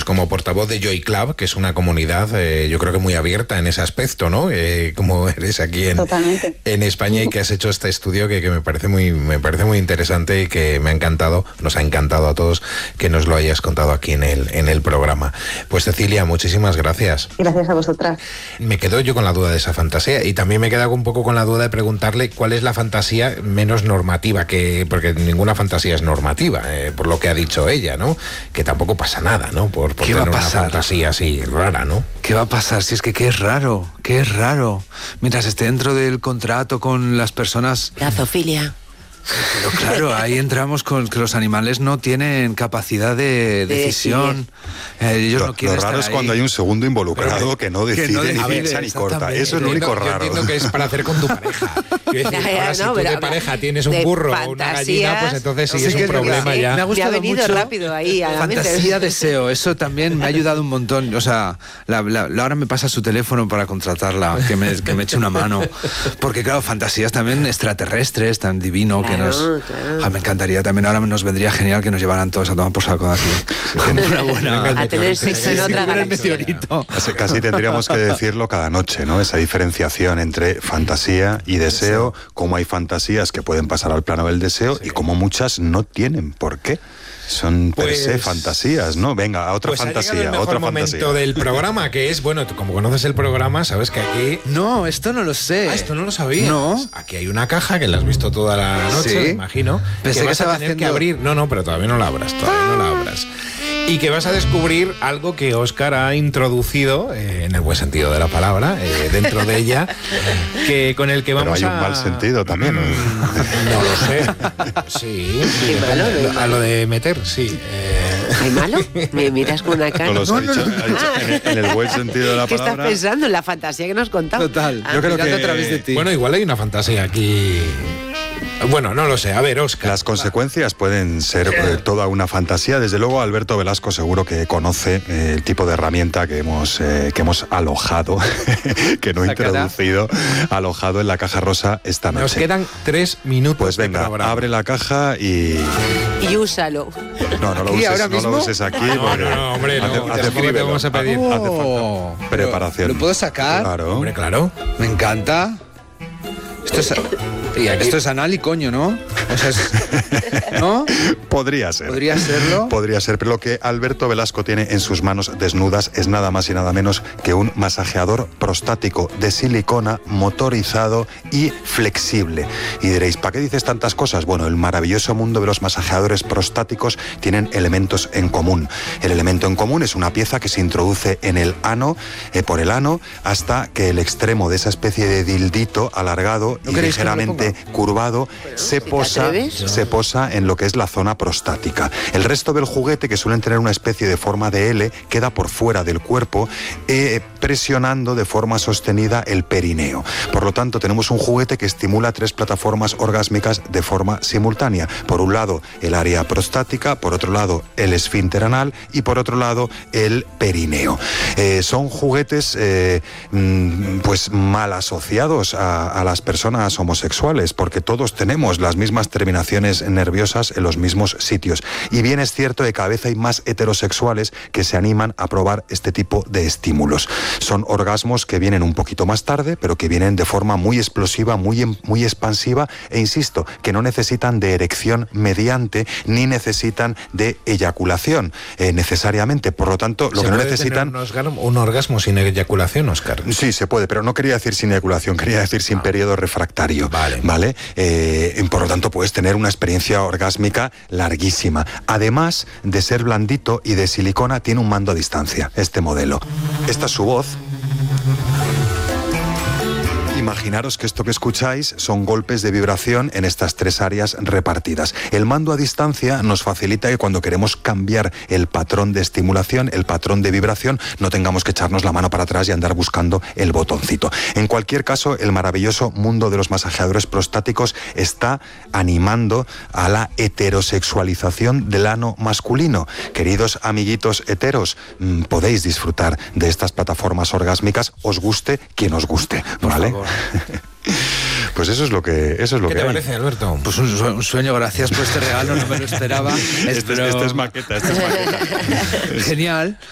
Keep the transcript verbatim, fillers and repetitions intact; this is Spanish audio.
pues como portavoz de Joy Club, que es una comunidad, eh, yo creo que muy abierta en ese aspecto, ¿no? Eh, como eres aquí en, en España y que has hecho este estudio que, que me parece muy me parece muy interesante y que me ha encantado, nos ha encantado a todos que nos lo hayas contado aquí en el, en el programa. Pues Cecilia, muchísimas gracias. Gracias a vosotras. Me quedo yo con la duda de esa fantasía y también me he quedado un poco con la duda de preguntarle cuál es la fantasía menos normativa, que porque ninguna fantasía es normativa, eh, por lo que ha dicho ella, ¿no? Que tampoco pasa nada, ¿no? Por, por ¿Qué tener va a una pasar? fantasía así rara, ¿no? ¿Qué va a pasar? Si es que qué es raro, qué es raro. Mientras esté dentro del contrato con las personas... La zoofilia. Pero claro, ahí entramos con que los animales no tienen capacidad de, de decisión. Eh, ellos lo, no quieren lo raro estar es ahí. cuando hay un segundo involucrado Pero, que no decide, que no ni decide, piensa ni corta. Eso es lo Entiendo- único Yo raro. entiendo que es para hacer con tu pareja. Quiero decir, Ya, ya, ahora si no, tú pero de habla pareja tienes un de burro o una gallina, pues fantasías. entonces sí, Sí, es que un es lo que problema sí. ya. Me ha gustado Me ha venido mucho rápido ahí a la mente. Fantasía, deseo, eso también me ha ayudado un montón. O sea, la, la, Laura me pasa su teléfono para contratarla, que me, que me eche una mano. Porque claro, fantasías también extraterrestres, tan divino, Claro, que nos... claro. Ah, me encantaría también, ahora nos vendría genial que nos llevaran todos a tomar por saco así. Una buena... A tener sexo en otra el galaxia. meteorito. Casi, casi tendríamos que decirlo cada noche, ¿no? Esa diferenciación entre fantasía y deseo, cómo hay fantasías que pueden pasar al plano del deseo y cómo muchas no tienen por qué. Son per Pues- se fantasías, ¿no? Venga, otra Pues ha llegado fantasía, el mejor otra momento fantasía. del programa, que es, bueno, tú como conoces el programa, sabes que aquí... No, esto no lo sé. Ah, esto no lo sabías. No. Aquí hay una caja que la has visto toda la noche, Sí. me imagino. Pensé que que vas a estaba tener que haciendo- abrir. No, no, pero todavía no la abras, todavía no la abras. Y que vas a descubrir algo que Óscar ha introducido, eh, en el buen sentido de la palabra, eh, dentro de ella, que con el que Pero vamos hay a... un mal sentido también, ¿no? No lo sé. Sí. Qué malo, depende. ¿no? A lo de meter, sí. Eh, ¿Hay malo? ¿Me miras con una cara? No los ha dicho, ha dicho en, el, en el buen sentido de la ¿Qué estás palabra. pensando en la fantasía que nos contamos? Total. Ah, Yo creo Mirando que- a través de ti. bueno, igual hay una fantasía aquí... Bueno, no lo sé. A ver, Óscar. Las consecuencias pueden ser eh, toda una fantasía. Desde luego, Alberto Velasco seguro que conoce eh, el tipo de herramienta que hemos, eh, que hemos alojado, que no he Sacada. introducido, alojado en la caja rosa esta Nos noche. quedan tres minutos. Pues de venga, programa. abre la caja y... Y úsalo. No, no lo ¿Aquí, uses, ahora no lo mismo? uses aquí. No, porque no, no, hombre, no, hace, tampoco hace te frívelo. vamos a pedir. Hace Oh, falta preparación. ¿Lo puedo sacar? Claro. Hombre, claro. Me encanta. Esto es, esto es anal y coño, ¿no? O sea, es- ¿no? Podría ser. Podría serlo. Podría ser, pero lo que Alberto Velasco tiene en sus manos desnudas es nada más y nada menos que un masajeador prostático de silicona, motorizado y flexible. Y diréis, ¿para qué dices tantas cosas? Bueno, el maravilloso mundo de los masajeadores prostáticos tienen elementos en común. El elemento en común es una pieza que se introduce en el ano, eh, por el ano, hasta que el extremo de esa especie de dildito alargado ¿No y queréis que me lo ligeramente curvado se ¿te posa, atreves? se posa en lo que es la zona prostática. El resto del juguete, que suelen tener una especie de forma de L, queda por fuera del cuerpo, eh, presionando de forma sostenida el perineo. Por lo tanto, tenemos un juguete que estimula tres plataformas orgásmicas de forma simultánea. Por un lado, el área prostática, por otro lado, el esfínter anal y por otro lado, el perineo. Eh, son juguetes eh, mm, pues mal asociados a, a las personas homosexuales, porque todos tenemos las mismas terminaciones nerviosas en los mismos sitios. Y bien es cierto que cada vez hay más heterosexuales que se animan a probar este tipo de estímulos. Son orgasmos que vienen un poquito más tarde, pero que vienen de forma muy explosiva, muy, muy expansiva, e insisto, que no necesitan de erección mediante ni necesitan de eyaculación eh, necesariamente. Por lo tanto, lo ¿Se que no puede necesitan... tener un orgasmo, un orgasmo sin eyaculación, Óscar? Sí, se puede, pero no quería decir sin eyaculación, quería decir sin periodo refractario. Vale. ¿Vale? Eh, por lo tanto, puedes tener una experiencia orgásmica larguísima. Además de ser blandito y de silicona, tiene un mando a distancia, este modelo. Esta es su voz. Imaginaros que esto que escucháis son golpes de vibración en estas tres áreas repartidas. El mando a distancia nos facilita que cuando queremos cambiar el patrón de estimulación, el patrón de vibración, no tengamos que echarnos la mano para atrás y andar buscando el botoncito. En cualquier caso, el maravilloso mundo de los masajeadores prostáticos está animando a la heterosexualización del ano masculino. Queridos amiguitos heteros, mmm, podéis disfrutar de estas plataformas orgásmicas, os guste quien os guste, ¿vale? Pues eso es lo que eso es lo ¿Qué que te hay. parece, Alberto? Pues un, su- un sueño, gracias por este regalo, no me lo esperaba. Este, Espero- este es maqueta, este es maqueta. Genial.